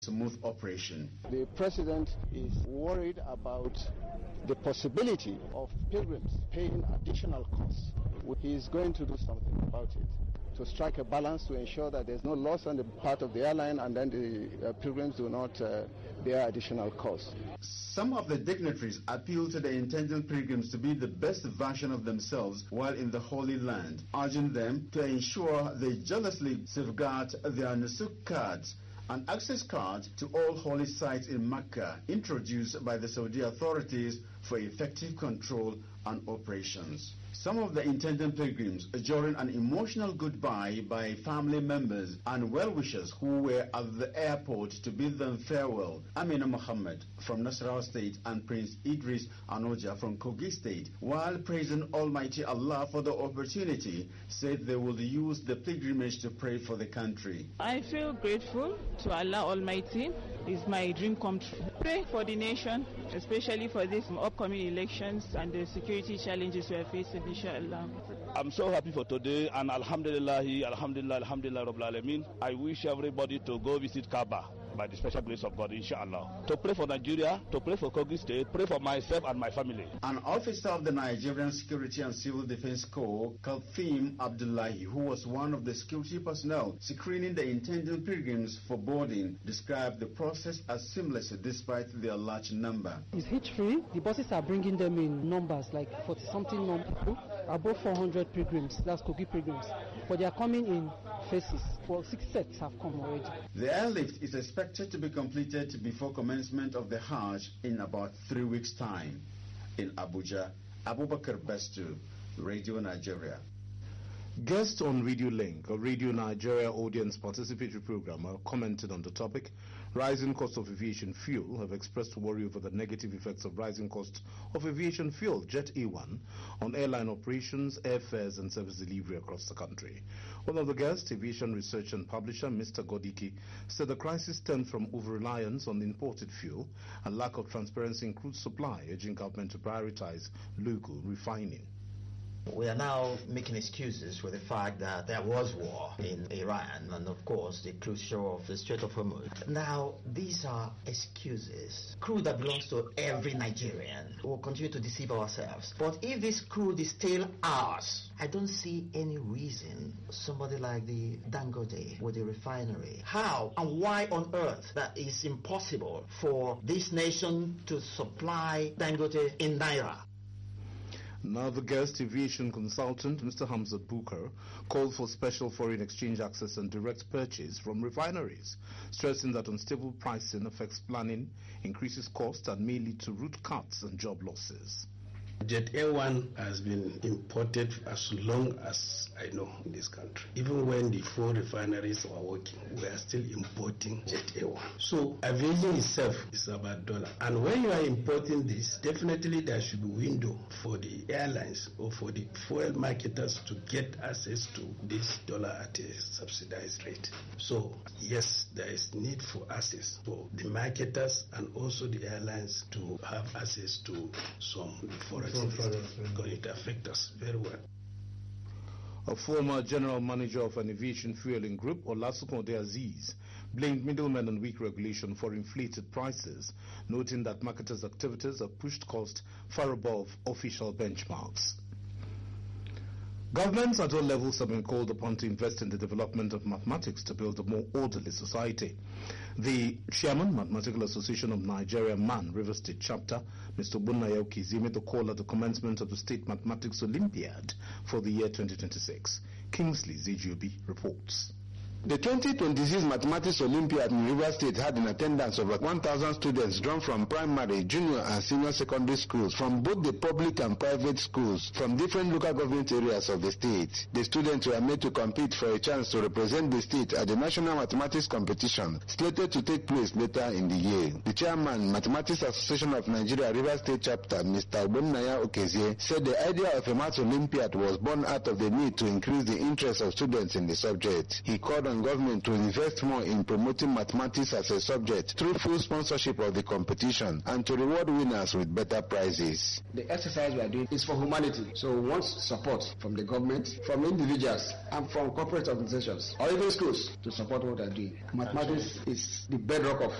smooth operation. The president is worried about the possibility of pilgrims paying additional costs. He is going to do something about it to strike a balance to ensure that there's no loss on the part of the airline and then the pilgrims do not bear additional costs. Some of the dignitaries appeal to the intending pilgrims to be the best version of themselves while in the Holy Land, urging them to ensure they jealously safeguard their Nusuk cards, an access card to all holy sites in Mecca introduced by the Saudi authorities for effective control and operations. Some of the intending pilgrims during an emotional goodbye by family members and well-wishers who were at the airport to bid them farewell. Amina Muhammad from Nasarawa State and Prince Idris Anoja from Kogi State, while praising Almighty Allah for the opportunity, said they will use the pilgrimage to pray for the country. I feel grateful to Allah Almighty. It's my dream come true. Pray for the nation, especially for these upcoming elections and the security challenges we are facing, inshallah. I'm so happy for today, and alhamdulillah, Rabbil Alameen. I wish everybody to go visit Kaaba by the special grace of God, inshallah. To pray for Nigeria, to pray for Kogi State, pray for myself and my family. An officer of the Nigerian Security and Civil Defense Corps, Kalthim Abdullahi, who was one of the security personnel screening the intending pilgrims for boarding, described the process as seamless despite their large number. It's hitch-free. The buses are bringing them in numbers, like 40-something people, above 400 pilgrims, that's Kogi pilgrims. But they are coming in phases. Well, 6 sets have come already. The airlift is expected to be completed before commencement of the Hajj in about 3 weeks' time. In Abuja, Abubakar Bestu, Radio Nigeria. Guests on Radio Link, a Radio Nigeria audience participatory program, have commented on the topic. Rising cost of aviation fuel have expressed worry over the negative effects of rising cost of aviation fuel, Jet A1, on airline operations, airfares and service delivery across the country. One of the guests, aviation researcher and publisher Mr. Godiki, said the crisis stemmed from over-reliance on imported fuel and lack of transparency in crude supply, urging government to prioritize local refining. We are now making excuses for the fact that there was war in Iran and of course the closure of the Strait of Hormuz. Now these are excuses. Crude that belongs to every Nigerian. We will continue to deceive ourselves. But if this crude is still ours, I don't see any reason somebody like the Dangote with the refinery, how and why on earth that is impossible for this nation to supply Dangote in Naira. Now the guest, aviation consultant Mr. Hamzat Bukar, called for special foreign exchange access and direct purchase from refineries, stressing that unstable pricing affects planning, increases cost and may lead to route cuts and job losses. Jet A1 has been imported as long as I know in this country. Even when the 4 refineries were working, we are still importing Jet A1. So aviation itself is about dollar. And when you are importing this, definitely there should be window for the airlines or for the fuel marketers to get access to this dollar at a subsidized rate. So yes, there is need for access for the marketers and also the airlines to have access to some forex. Because it affects us very well. A former general manager of an aviation fueling group, Olasukunde Aziz, blamed middlemen and weak regulation for inflated prices, noting that marketers' activities have pushed cost far above official benchmarks. Governments at all levels have been called upon to invest in the development of mathematics to build a more orderly society. The Chairman, Mathematical Association of Nigeria, MAN, River State Chapter, Mr. Bunaya Okizi, made the call at the commencement of the State Mathematics Olympiad for the year 2026. Kingsley Zejiobi reports. The 2026 Mathematics Olympiad in River State had an attendance of 1,000 students drawn from primary, junior and senior secondary schools from both the public and private schools from different local government areas of the state. The students were made to compete for a chance to represent the state at the National Mathematics Competition slated to take place later in the year. The chairman, Mathematics Association of Nigeria River State Chapter, Mr. Bunaya Okezie, said the idea of a Maths Olympiad was born out of the need to increase the interest of students in the subject. He called on on government to invest more in promoting mathematics as a subject through full sponsorship of the competition and to reward winners with better prizes. The exercise we are doing is for humanity, so we want support from the government, from individuals, and from corporate organizations, or even schools to support what we are doing. Mathematics is the bedrock of